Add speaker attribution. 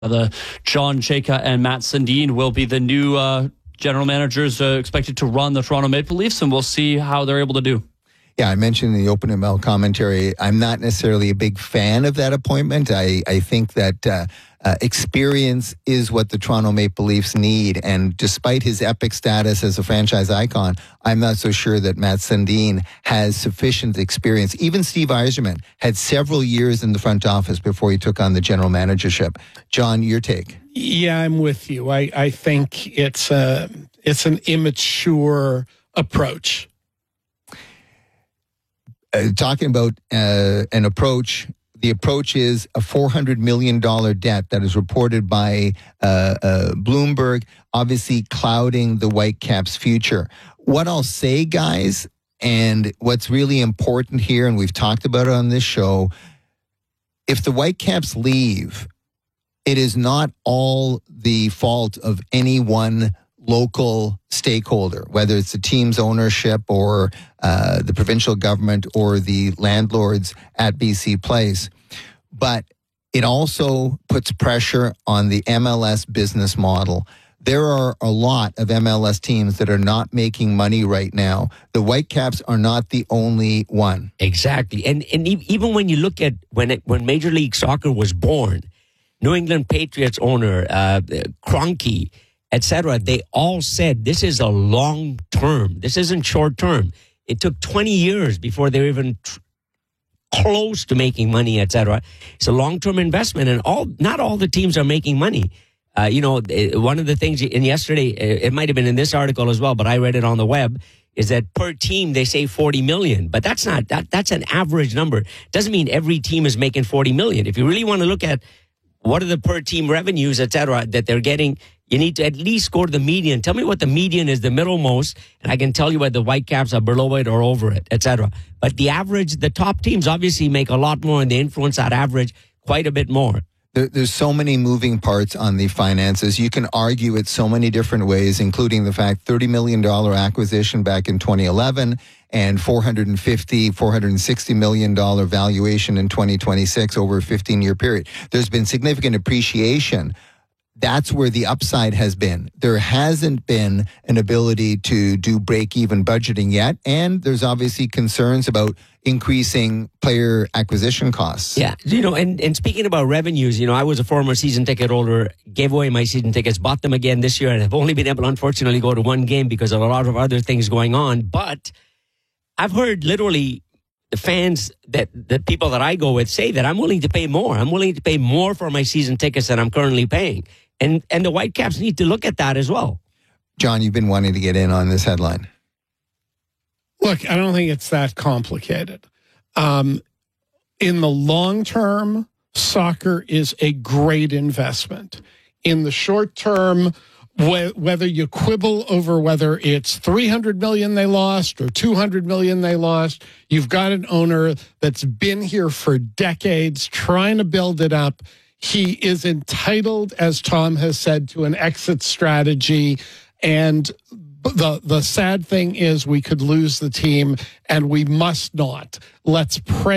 Speaker 1: The John Chayka and Matt Sundin will be the new general managers expected to run the Toronto Maple Leafs, and we'll see how they're able to do.
Speaker 2: Yeah, I mentioned in the open ML commentary, I'm not necessarily a big fan of that appointment. I think that experience is what the Toronto Maple Leafs need. And despite his epic status as a franchise icon, I'm not so sure that Matt Sundin has sufficient experience. Even Steve Yzerman had several years in the front office before he took on the general managership. John, your take?
Speaker 3: Yeah, I'm with you. I think it's an immature approach.
Speaker 2: Talking about an approach, the approach is a $400 million debt that is reported by Bloomberg, obviously clouding the Whitecaps' future. What I'll say, guys, and what's really important here, and we've talked about it on this show, if the Whitecaps leave, it is not all the fault of any one local stakeholder, whether it's the team's ownership or the provincial government or the landlords at BC Place. But it also puts pressure on the MLS business model. There are a lot of MLS teams that are not making money right now. The Whitecaps are not the only one.
Speaker 4: Exactly. And even when you look at when Major League Soccer was born, New England Patriots owner, Kroenke, etc., they all said this is a long term. This isn't short term. It took 20 years before they were even close to making money, etc. It's a long term investment, and not all the teams are making money. One of the things, and yesterday it might have been in this article as well, but I read it on the web, is that per team they say 40 million, but that's not that's an average number. Doesn't mean every team is making 40 million. If you really want to look at what are the per team revenues, etc., that they're getting, you need to at least go to the median. Tell me what the median is, the middlemost, and I can tell you whether the Whitecaps are below it or over it, etc. But the average, the top teams obviously make a lot more, and they influence that average quite a bit more.
Speaker 2: There's so many moving parts on the finances. You can argue it so many different ways, including the fact $30 million acquisition back in 2011 and $460 million valuation in 2026 over a 15-year period. There's been significant appreciation. That's where the upside has been. There hasn't been an ability to do break-even budgeting yet, and there's obviously concerns about increasing player acquisition costs.
Speaker 4: Yeah, and speaking about revenues, I was a former season ticket holder, gave away my season tickets, bought them again this year, and have only been able to, unfortunately, go to one game because of a lot of other things going on. But I've heard literally the fans, the people that I go with, say that I'm willing to pay more. I'm willing to pay more for my season tickets than I'm currently paying. And the Whitecaps need to look at that as well.
Speaker 2: John, you've been wanting to get in on this headline.
Speaker 3: Look, I don't think it's that complicated. In the long term, soccer is a great investment. In the short term, whether you quibble over whether it's $300 million they lost or $200 million they lost, you've got an owner that's been here for decades trying to build it up. He is entitled, as Tom has said, to an exit strategy. And the sad thing is we could lose the team, and we must not. Let's pray